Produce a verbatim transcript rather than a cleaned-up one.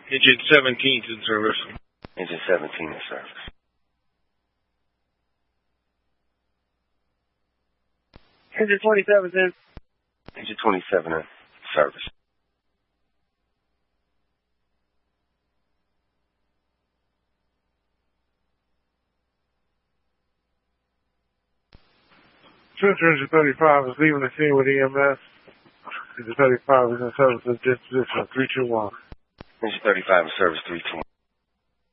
Engine seventeen is in service. Engine seventeen in service. Engine twenty-seven is in. Engine twenty-seven in service. Center Engine thirty-five is leaving the scene with E M S. Engine thirty-five is in service at disposition of three two one. Engine thirty-five in service three two one.